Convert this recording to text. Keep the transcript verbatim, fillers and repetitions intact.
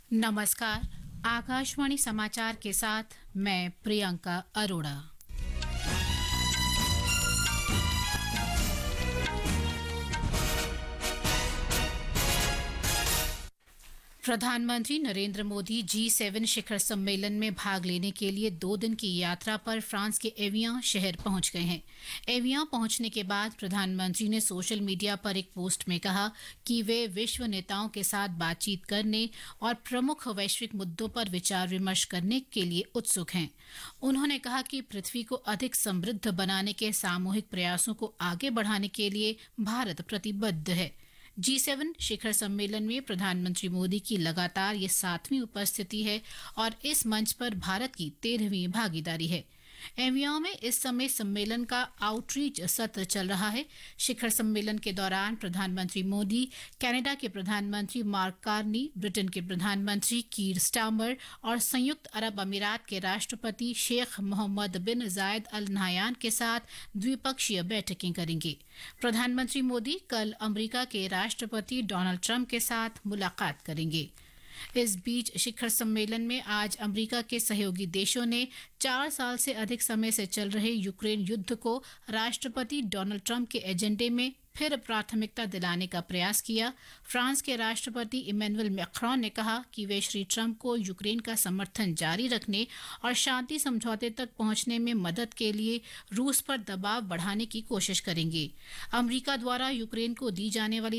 नमस्कार। आकाशवाणी समाचार के साथ मैं प्रियंका अरोड़ा। प्रधानमंत्री नरेंद्र मोदी जी सेवन शिखर सम्मेलन में भाग लेने के लिए दो दिन की यात्रा पर फ्रांस के एवियान शहर पहुंच गए हैं। एवियान पहुंचने के बाद प्रधानमंत्री ने सोशल मीडिया पर एक पोस्ट में कहा कि वे विश्व नेताओं के साथ बातचीत करने और प्रमुख वैश्विक मुद्दों पर विचार विमर्श करने के लिए उत्सुक हैं। उन्होंने कहा कि पृथ्वी को अधिक समृद्ध बनाने के सामूहिक प्रयासों को आगे बढ़ाने के लिए भारत प्रतिबद्ध है। जी सेवन शिखर सम्मेलन में प्रधानमंत्री मोदी की लगातार ये सातवीं उपस्थिति है और इस मंच पर भारत की तेरहवीं भागीदारी है। एवियान में इस समय सम्मेलन का आउटरीच सत्र चल रहा है। शिखर सम्मेलन के दौरान प्रधानमंत्री मोदी कनाडा के प्रधानमंत्री मार्क कार्नी, ब्रिटेन के प्रधानमंत्री कीर स्टारमर और संयुक्त अरब अमीरात के राष्ट्रपति शेख मोहम्मद बिन जायद अल नहयान के साथ द्विपक्षीय बैठकें करेंगे। प्रधानमंत्री मोदी कल अमेरिका के राष्ट्रपति डोनाल्ड ट्रंप के साथ मुलाकात करेंगे। इस बीच शिखर सम्मेलन में आज अमेरिका के सहयोगी देशों ने चार साल से अधिक समय से चल रहे यूक्रेन युद्ध को राष्ट्रपति डोनाल्ड ट्रंप के एजेंडे में फिर प्राथमिकता दिलाने का प्रयास किया। फ्रांस के राष्ट्रपति इमैनुअल मैक्रोन ने कहा कि वे श्री ट्रंप को यूक्रेन का समर्थन जारी रखने और शांति समझौते तक पहुंचने में मदद के लिए रूस पर दबाव बढ़ाने की कोशिश करेंगे। अमेरिका द्वारा यूक्रेन को दी जाने वाली